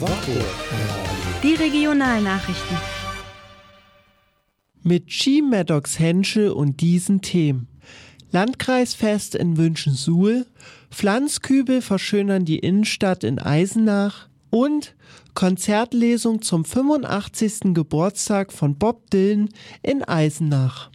Die Regionalnachrichten. Mit G. Maddox Henschel und diesen Themen. Landkreisfest in Wünschen-Suhl, Pflanzkübel verschönern die Innenstadt in Eisenach und Konzertlesung zum 85. Geburtstag von Bob Dylan in Eisenach.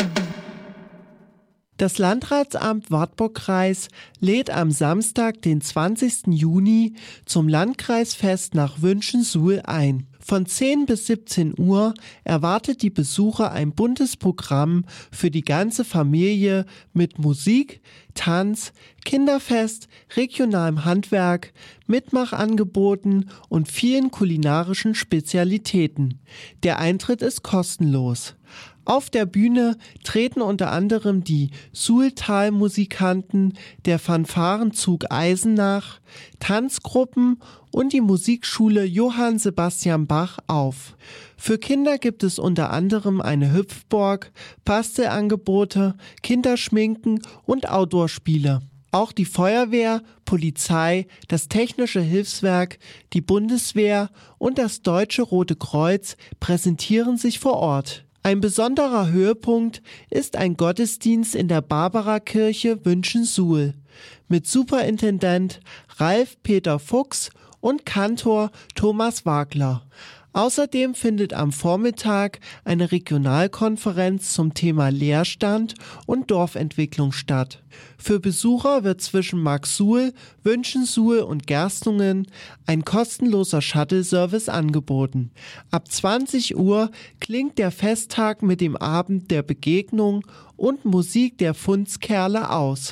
Das Landratsamt Wartburg-Kreis lädt am Samstag, den 20. Juni, zum Landkreisfest nach Wünschen-Suhl ein. Von 10 bis 17 Uhr erwartet die Besucher ein buntes Programm für die ganze Familie mit Musik, Tanz, Kinderfest, regionalem Handwerk, Mitmachangeboten und vielen kulinarischen Spezialitäten. Der Eintritt ist kostenlos. Auf der Bühne treten unter anderem die Suhltal-Musikanten, der Fanfarenzug Eisenach, Tanzgruppen und die Musikschule Johann Sebastian Bach auf. Für Kinder gibt es unter anderem eine Hüpfburg, Bastelangebote, Kinderschminken und Outdoor-Spiele. Auch die Feuerwehr, Polizei, das Technische Hilfswerk, die Bundeswehr und das Deutsche Rote Kreuz präsentieren sich vor Ort. Ein besonderer Höhepunkt ist ein Gottesdienst in der Barbarakirche Wünschen-Suhl mit Superintendent Ralf Peter Fuchs und Kantor Thomas Wagler. Außerdem findet am Vormittag eine Regionalkonferenz zum Thema Leerstand und Dorfentwicklung statt. Für Besucher wird zwischen Marxsuhl, Wünschen-Suhl und Gerstungen ein kostenloser Shuttle-Service angeboten. Ab 20 Uhr klingt der Festtag mit dem Abend der Begegnung und Musik der Fundskerle aus.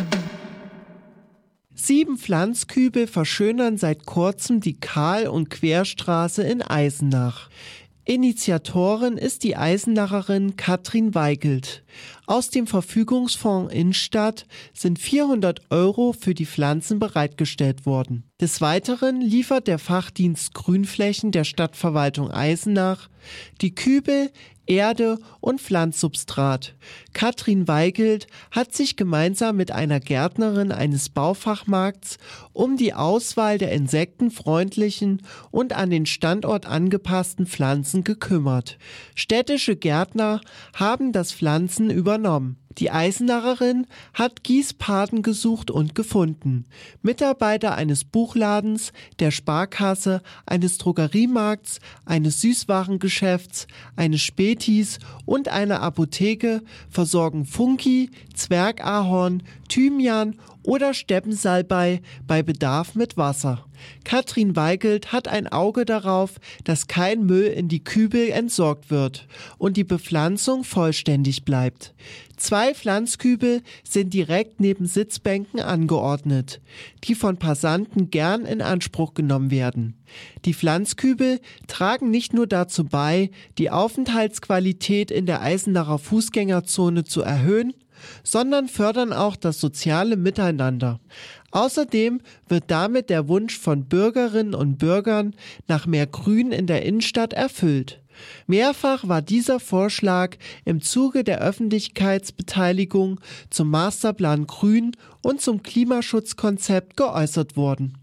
7 Pflanzkübel verschönern seit kurzem die Karl- und Querstraße in Eisenach. Initiatorin ist die Eisenacherin Katrin Weigelt. Aus dem Verfügungsfonds Innenstadt sind 400 € für die Pflanzen bereitgestellt worden. Des Weiteren liefert der Fachdienst Grünflächen der Stadtverwaltung Eisenach die Kübel, Erde und Pflanzsubstrat. Katrin Weigelt hat sich gemeinsam mit einer Gärtnerin eines Baufachmarkts um die Auswahl der insektenfreundlichen und an den Standort angepassten Pflanzen gekümmert. Städtische Gärtner haben das Pflanzen übernommen. Die Eisenacherin hat Gießpaten gesucht und gefunden. Mitarbeiter eines Buchladens, der Sparkasse, eines Drogeriemarkts, eines Süßwarengeschäfts, eines Spätis und einer Apotheke versorgen Funki, Zwergahorn, Thymian oder Steppensalbei bei Bedarf mit Wasser. Katrin Weigelt hat ein Auge darauf, dass kein Müll in die Kübel entsorgt wird und die Bepflanzung vollständig bleibt. 2 Pflanzkübel sind direkt neben Sitzbänken angeordnet, die von Passanten gern in Anspruch genommen werden. Die Pflanzkübel tragen nicht nur dazu bei, die Aufenthaltsqualität in der Eisenacher Fußgängerzone zu erhöhen, sondern fördern auch das soziale Miteinander. Außerdem wird damit der Wunsch von Bürgerinnen und Bürgern nach mehr Grün in der Innenstadt erfüllt. Mehrfach war dieser Vorschlag im Zuge der Öffentlichkeitsbeteiligung zum Masterplan Grün und zum Klimaschutzkonzept geäußert worden.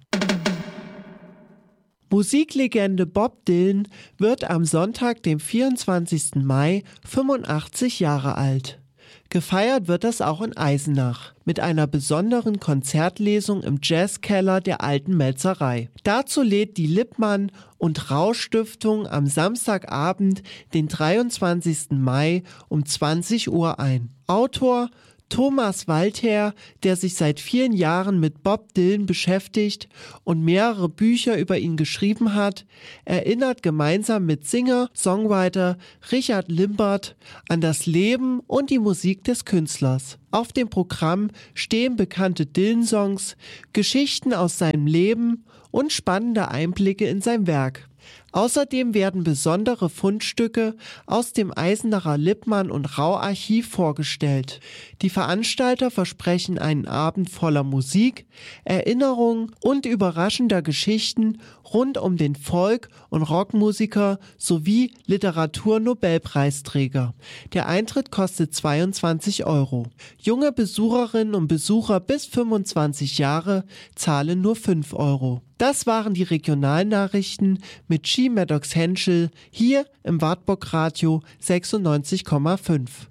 Musiklegende Bob Dylan wird am Sonntag, dem 24. Mai, 85 Jahre alt. Gefeiert wird das auch in Eisenach mit einer besonderen Konzertlesung im Jazzkeller der Alten Melzerei. Dazu lädt die Lippmann und Rausch Stiftung am Samstagabend, den 23. Mai um 20 Uhr ein. Autor Thomas Walther, der sich seit vielen Jahren mit Bob Dylan beschäftigt und mehrere Bücher über ihn geschrieben hat, erinnert gemeinsam mit Singer, Songwriter Richard Limbert an das Leben und die Musik des Künstlers. Auf dem Programm stehen bekannte Dylan-Songs, Geschichten aus seinem Leben und spannende Einblicke in sein Werk. Außerdem werden besondere Fundstücke aus dem Eisenacher Lippmann- und Rau-Archiv vorgestellt. Die Veranstalter versprechen einen Abend voller Musik, Erinnerungen und überraschender Geschichten rund um den Folk- und Rockmusiker sowie Literatur-Nobelpreisträger. Der Eintritt kostet 22 €. Junge Besucherinnen und Besucher bis 25 Jahre zahlen nur 5 €. Das waren die Regionalnachrichten mit G. Maddox Henschel hier im Wartburg Radio 96,5.